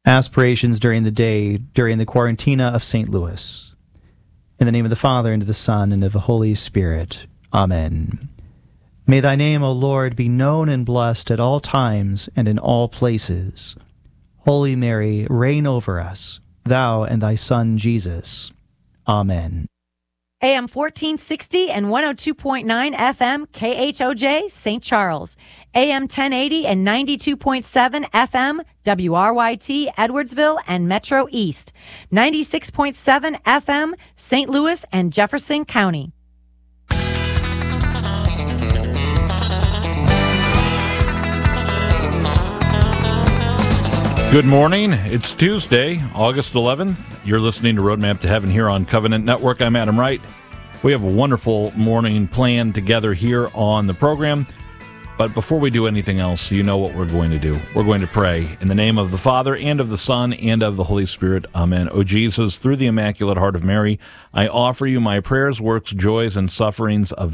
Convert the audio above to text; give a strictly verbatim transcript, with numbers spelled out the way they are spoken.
Aspirations during the day, during the Quarantina of Saint Louis. In the name of the Father, and of the Son, and of the Holy Spirit. Amen. May thy name, O Lord, be known and blessed at all times and in all places. Holy Mary, reign over us, thou and thy Son Jesus. Amen. A M fourteen sixty and one oh two point nine F M K H O J Saint Charles. A M ten eighty and ninety-two point seven F M W R Y T Edwardsville and Metro East. ninety-six point seven F M Saint Louis and Jefferson County. Good morning. It's Tuesday, August eleventh. You're listening to Roadmap to Heaven here on Covenant Network. I'm Adam Wright. We have a wonderful morning planned together here on the program. But before we do anything else, you know what we're going to do. We're going to pray in the name of the Father, and of the Son, and of the Holy Spirit. Amen. O Jesus, through the Immaculate Heart of Mary, I offer you my prayers, works, joys, and sufferings of